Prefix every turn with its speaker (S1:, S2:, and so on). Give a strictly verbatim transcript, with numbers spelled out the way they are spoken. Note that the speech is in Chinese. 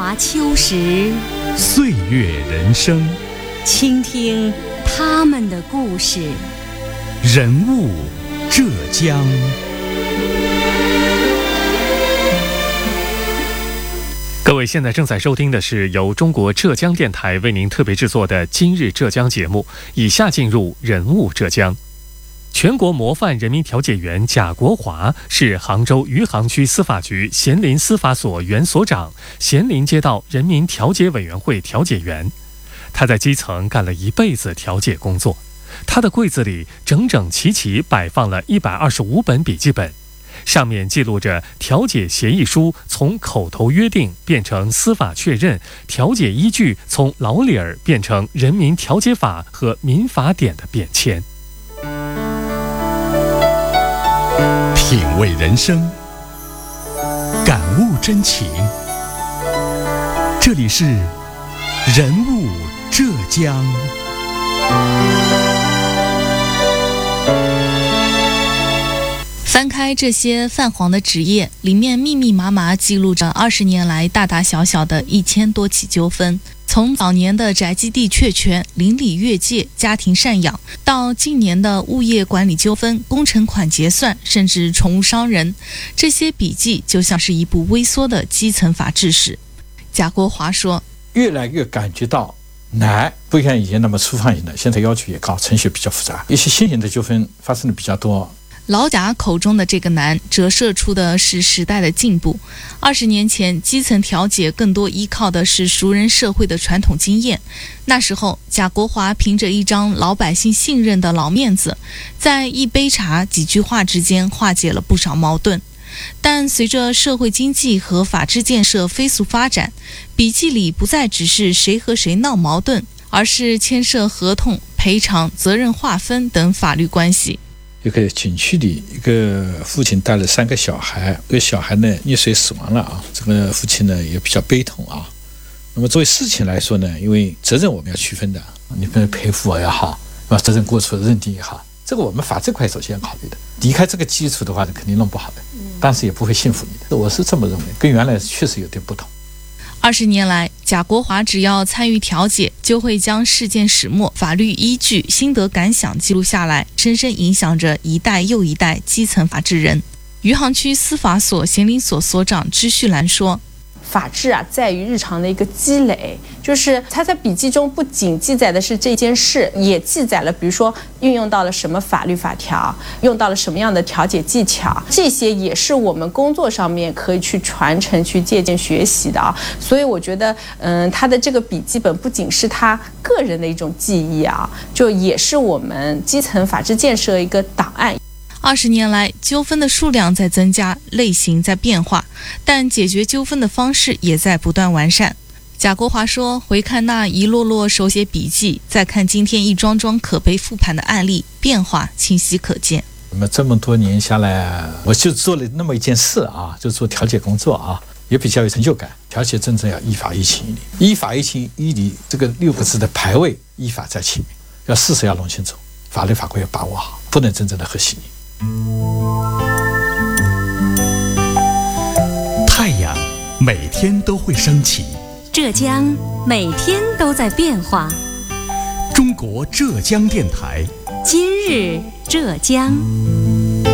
S1: 华秋实，
S2: 岁月人生，
S1: 倾听他们的故事。
S2: 人物浙江。各位现在正在收听的是由中国浙江电台为您特别制作的今日浙江节目，以下进入人物浙江。全国模范人民调解员贾国华是杭州余杭区司法局咸林司法所原所长、咸林街道人民调解委员会调解员。他在基层干了一辈子调解工作，他的柜子里整整齐齐摆放了一百二十五本笔记本，上面记录着调解协议书从口头约定变成司法确认，调解依据从老理儿变成人民调解法和民法典的变迁。
S3: 品味人生，感悟真情。这里是人物浙江。
S4: 翻开这些泛黄的纸页，里面密密麻麻记录着二十年来大大小小的一千多起纠纷。从早年的宅基地确权、邻里越界、家庭赡养，到近年的物业管理纠纷、工程款结算，甚至宠物伤人，这些笔记就像是一部微缩的基层法制史。贾国华说，
S5: 越来越感觉到难，不像以前那么粗放型的，现在要求也高，程序比较复杂，一些新型的纠纷发生的比较多。
S4: 老贾口中的这个难，折射出的是时代的进步。二十年前，基层调解更多依靠的是熟人社会的传统经验。那时候，贾国华凭着一张老百姓信任的老面子，在一杯茶、几句话之间化解了不少矛盾。但随着社会经济和法治建设飞速发展，笔记里不再只是谁和谁闹矛盾，而是牵涉合同、赔偿、责任划分等法律关系。
S5: 一个景区里，一个父亲带了三个小孩，这个小孩呢溺水死亡了啊，这个父亲呢也比较悲痛啊。那么作为事情来说呢，因为责任我们要区分的，你不能赔付也好，把责任过错认定也好，这个我们法这块首先要考虑的。离开这个基础的话，肯定弄不好的，但是也不会信服你的。我是这么认为，跟原来确实有点不同。
S4: 二十年来，贾国华只要参与调解，就会将事件始末、法律依据、心得感想记录下来，深深影响着一代又一代基层法治人。余杭区司法所咸林所所长支旭兰说，
S6: 法治啊，在于日常的一个积累，就是他在笔记中不仅记载的是这件事，也记载了，比如说运用到了什么法律法条，用到了什么样的调解技巧，这些也是我们工作上面可以去传承、去借鉴学习的啊。所以我觉得，嗯，他的这个笔记本不仅是他个人的一种记忆啊，就也是我们基层法治建设一个档案。
S4: 二十年来，纠纷的数量在增加，类型在变化，但解决纠纷的方式也在不断完善。贾国华说，回看那一摞摞手写笔记，再看今天一桩桩可被复盘的案例，变化清晰可见。
S5: 那么这么多年下来，我就做了那么一件事啊，就做调解工作啊，也比较有成就感。调解真正要依法依情依理，依法依情依理这个六个字的排位，依法在前面，要事实要弄清楚，法律法规要把握好，不能真正的和稀泥。
S3: 太阳每天都会升起，
S1: 浙江每天都在变化。
S3: 中国浙江电台，
S1: 今日浙江。